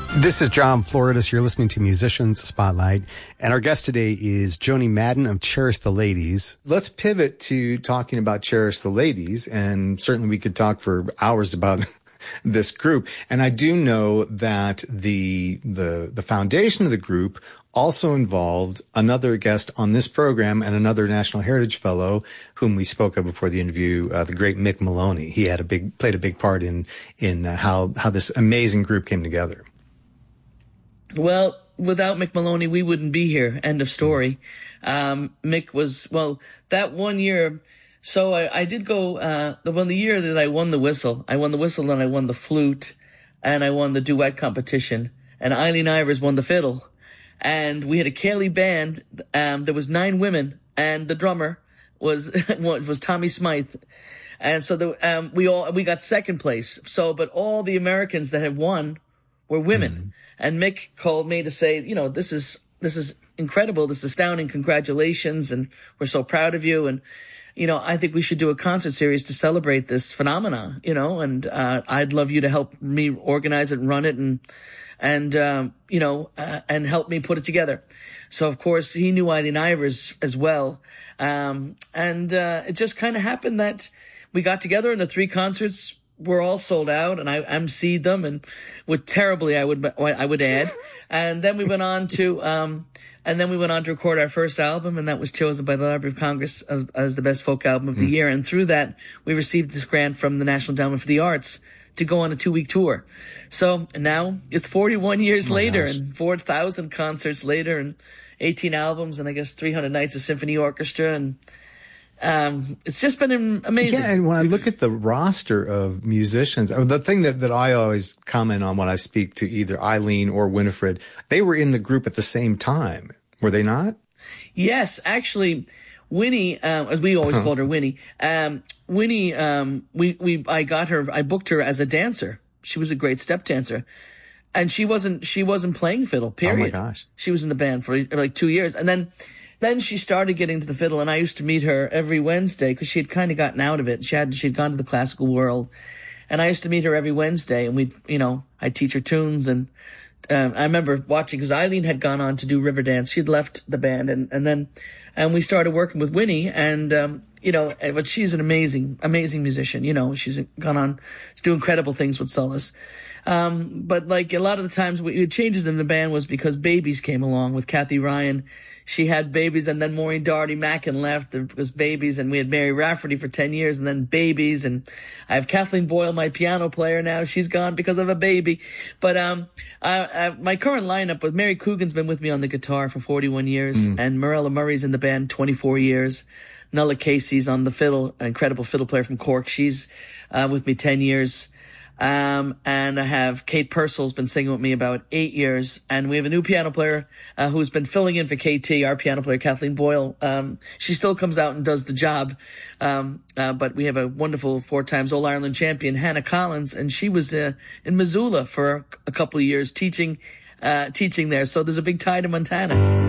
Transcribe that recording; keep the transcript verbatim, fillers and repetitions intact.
This is John Floridis. You're listening to Musicians Spotlight. And our guest today is Joni Madden of Cherish the Ladies. Let's pivot to talking about Cherish the Ladies. And certainly we could talk for hours about this group. And I do know that the, the, the foundation of the group also involved another guest on this program and another National Heritage Fellow whom we spoke of before the interview, uh, the great Mick Maloney. He had a big, played a big part in, in uh, how, how this amazing group came together. Well, without Mick Maloney, we wouldn't be here. End of story. Um, Mick was, well, that one year, so I, I did go, uh, the one, the year that I won the whistle, I won the whistle and I won the flute and I won the duet competition and Eileen Ivers won the fiddle. And we had a Cayley band, um, there was nine women and the drummer was, was Tommy Smythe. And so the, um, we all, we got second place. So, but all the Americans that had won were women. Mm-hmm. And Mick called me to say, you know, this is, this is incredible. This is astounding. Congratulations. And we're so proud of you. And, you know, I think we should do a concert series to celebrate this phenomenon, you know, and, uh, I'd love you to help me organize it and run it and, and, um, you know, uh, and help me put it together. So of course he knew Eileen Ivers as well. Um, and, uh, it just kind of happened that we got together and the three concerts were all sold out and I emceed them and with terribly, I would, I would add. And then we went on to, um, and then we went on to record our first album and that was chosen by the Library of Congress as, as the best folk album of the mm. year. And through that, we received this grant from the National Endowment for the Arts to go on a two week tour. So now it's forty-one years oh later gosh. and four thousand concerts later and eighteen albums and I guess three hundred nights of symphony orchestra and, Um, it's just been amazing. Yeah, and when I look at the roster of musicians, the thing that, that I always comment on when I speak to either Eileen or Winifred, they were in the group at the same time, were they not? Yes, actually, Winnie, um, as we always huh. called her Winnie, um, Winnie, um, we, we, I got her, I booked her as a dancer. She was a great step dancer. And she wasn't, she wasn't playing fiddle, period. Oh my gosh. She was in the band for like two years. And then, Then she started getting to the fiddle and I used to meet her every Wednesday because she had kind of gotten out of it. She had, she'd gone to the classical world and I used to meet her every Wednesday and we'd, you know, I'd teach her tunes and, um, I remember watching because Eileen had gone on to do Riverdance. She'd left the band and, and then, and we started working with Winnie and, um, you know, but she's an amazing, amazing musician. You know, she's gone on to do incredible things with Solace. Um, but like a lot of the times we, changes in the band was because babies came along with Kathy Ryan. She had babies and then Maureen Doherty Mackin left. There was babies and we had Mary Rafferty for ten years and then babies. And I have Kathleen Boyle, my piano player now. She's gone because of a baby. But, um, I, I, my current lineup was Mary Coogan's been with me on the guitar for forty-one years mm. and Morella Murray's in the band twenty-four years. Nulla Casey's on the fiddle, an incredible fiddle player from Cork. She's, uh, with me ten years. Um, and I have Kate Purcell's been singing with me about eight years. And we have a new piano player, uh, who's been filling in for K T, our piano player, Kathleen Boyle. Um, she still comes out and does the job. Um, uh, but we have a wonderful four times All Ireland champion, Hannah Collins, and she was, uh, in Missoula for a couple of years teaching, uh, teaching there. So there's a big tie to Montana.